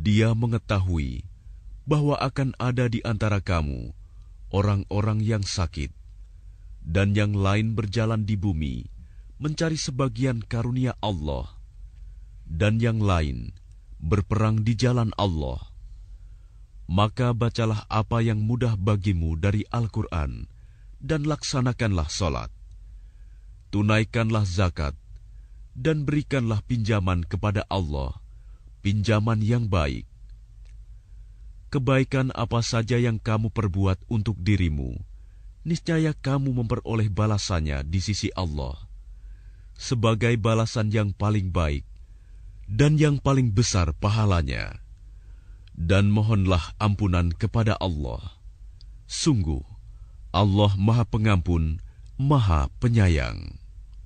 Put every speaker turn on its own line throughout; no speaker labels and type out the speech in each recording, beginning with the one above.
Dia mengetahui bahwa akan ada di antara kamu orang-orang yang sakit, dan yang lain berjalan di bumi mencari sebagian karunia Allah, dan yang lain berperang di jalan Allah. Maka bacalah apa yang mudah bagimu dari Al-Quran, dan laksanakanlah salat. Tunaikanlah zakat, dan berikanlah pinjaman kepada Allah, pinjaman yang baik. Kebaikan apa saja yang kamu perbuat untuk dirimu, niscaya kamu memperoleh balasannya di sisi Allah, sebagai balasan yang paling baik dan yang paling besar pahalanya. Dan mohonlah ampunan kepada Allah. Sungguh, Allah Maha Pengampun, Maha Penyayang.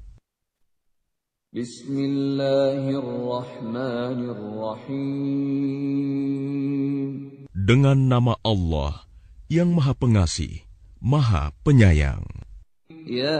Bismillahirrahmanirrahim. Dengan nama Allah yang Maha Pengasih, Maha Penyayang.
Ya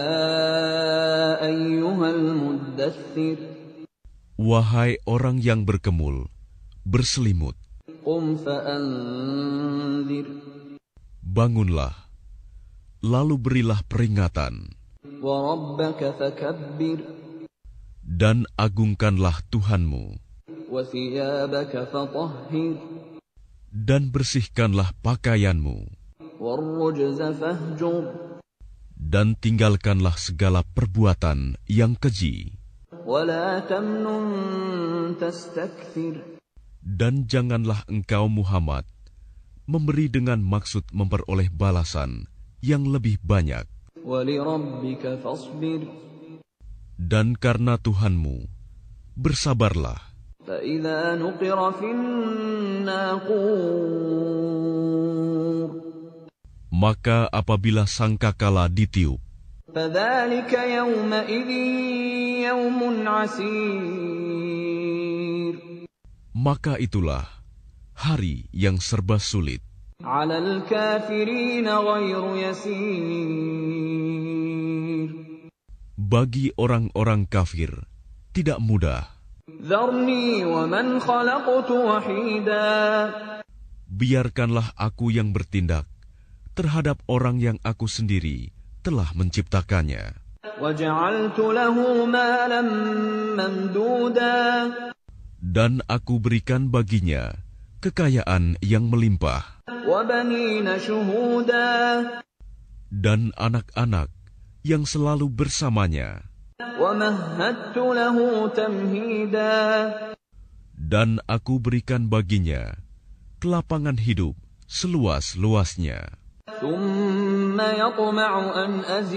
ayyuhal muddaththir.
Wahai orang yang berkemul, berselimut.
Qum fa'anzir.
Bangunlah, lalu berilah peringatan.
Wa rabbaka fakabbir.
Dan agungkanlah Tuhanmu.
Wa thiyabaka fatahhir.
Dan bersihkanlah pakaianmu.
Warrujza fahjur.
Dan tinggalkanlah segala perbuatan yang keji.
Wa la tamnun tastakthir.
Dan janganlah engkau Muhammad memberi dengan maksud memperoleh balasan yang lebih banyak.
Wa li rabbika fasbir.
Dan karena Tuhanmu, bersabarlah.
Fa idza nuqira fin naqur.
Maka apabila sangkakala ditiup,
fadzalika yawma idzin yawmun 'asir.
Maka itulah hari yang serba sulit.
'Alal kafirina ghairu yasir.
Bagi orang-orang kafir tidak mudah.
Dharni wa man khalaqtu wahida.
Biarkanlah aku yang bertindak terhadap orang yang aku sendiri telah menciptakannya.
Waja'altu lahu malan mamduda.
Dan aku berikan baginya kekayaan yang melimpah.
Wa banina shuhuda.
Dan anak-anak yang selalu bersamanya.
Wa mahhadtu lahu tamhida.
Dan aku berikan baginya kelapangan hidup seluas-luasnya.
Thumma yatma'u an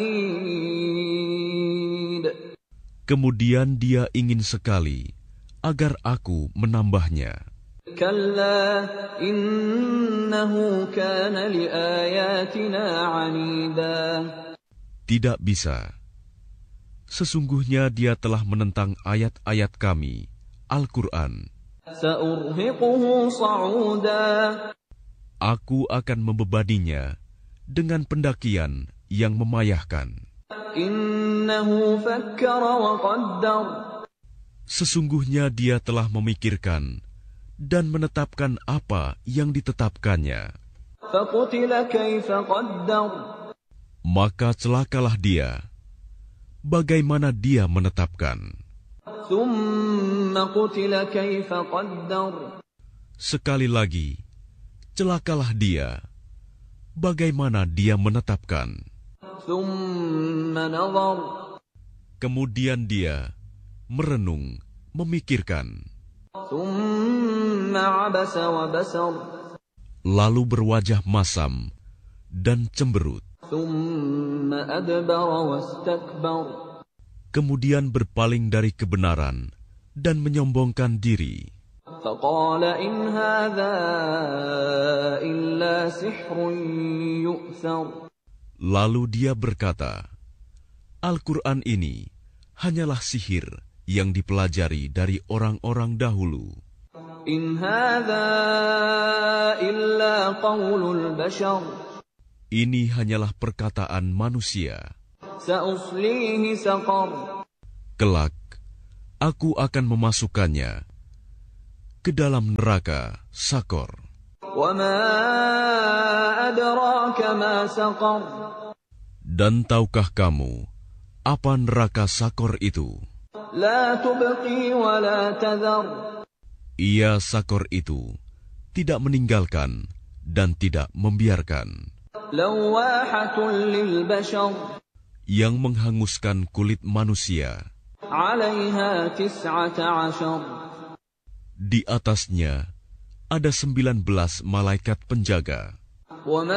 azid.
Kemudian dia ingin sekali agar aku menambahnya.
Kalla innahu kana li ayatina 'anida.
Tidak bisa. Sesungguhnya dia telah menentang ayat-ayat kami, Al-Quran.
Sa'urhiquhu sa'uda.
Aku akan membebaninya dengan pendakian yang memayahkan.
Innahu fakkara wa qaddar.
Sesungguhnya dia telah memikirkan dan menetapkan apa yang ditetapkannya.
Faqutila kaifa qaddar.
Maka celakalah dia, bagaimana dia menetapkan.
Thumma qutila kaifa qaddar.
Sekali lagi, celakalah dia, bagaimana dia menetapkan.
Thumma nadhar.
Kemudian dia merenung, memikirkan.
Thumma abasa wa basar.
Lalu berwajah masam dan cemberut.
Thumma adbara wastakbar.
Kemudian berpaling dari kebenaran dan menyombongkan diri.
Faqala in hadza illa sihrun yu'thar.
Lalu dia berkata, Al-Quran ini hanyalah sihir yang dipelajari dari orang-orang dahulu.
In hadza illa qaulul bashar.
Ini hanyalah perkataan manusia.
Sa'uslihi saqar.
Kelak, aku akan memasukkannya ke dalam neraka Sakor.
وما أدراك ما سقر
Dan tahukah kamu apa neraka Sakor itu?
لا تبقي ولا تذر
Ia Sakor itu tidak meninggalkan dan tidak membiarkan,
لواحة للبشر
yang menghanguskan kulit manusia.
عليها 19
Di atasnya ada 19 malaikat penjaga.
وما